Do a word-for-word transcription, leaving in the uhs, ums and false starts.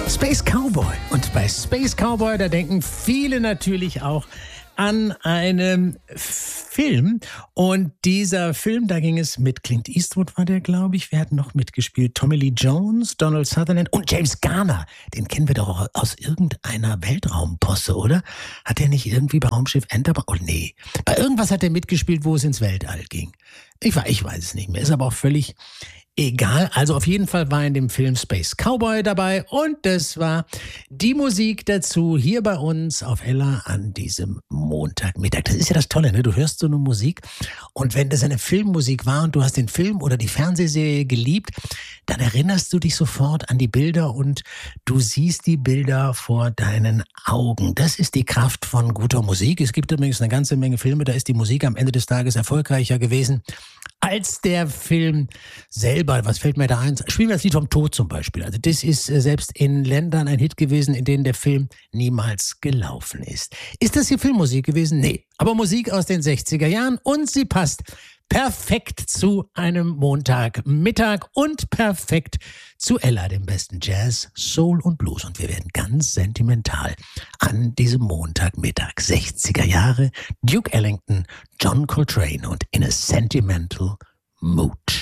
Space Cowboy. Und bei Space Cowboy, da denken viele natürlich auch an einen Film. Und dieser Film, da ging es mit Clint Eastwood, war der, glaube ich. Wir hatten noch mitgespielt Tommy Lee Jones, Donald Sutherland und James Garner. Den kennen wir doch aus irgendeiner Weltraumposse, oder? Hat er nicht irgendwie bei Raumschiff Enterprise? Oh nee, bei irgendwas hat er mitgespielt, wo es ins Weltall ging. Ich, ich weiß es nicht mehr, ist aber auch völlig egal. Also auf jeden Fall war in dem Film Space Cowboy dabei und das war die Musik dazu hier bei uns auf Ella an diesem Montagmittag. Das ist ja das Tolle, ne? Du hörst so eine Musik und wenn das eine Filmmusik war und du hast den Film oder die Fernsehserie geliebt, dann erinnerst du dich sofort an die Bilder und du siehst die Bilder vor deinen Augen. Das ist die Kraft von guter Musik. Es gibt übrigens eine ganze Menge Filme, da ist die Musik am Ende des Tages erfolgreicher gewesen als der Film selber. Was fällt mir da ein? Spielen wir das Lied vom Tod zum Beispiel. Also das ist selbst in Ländern ein Hit gewesen, in denen der Film niemals gelaufen ist. Ist das hier Filmmusik gewesen? Nee. Aber Musik aus den sechziger Jahren und sie passt perfekt zu einem Montagmittag und perfekt zu Ella, dem besten Jazz, Soul und Blues. Und wir werden ganz sentimental an diesem Montagmittag. sechziger Jahre, Duke Ellington, John Coltrane und In a Sentimental Mood.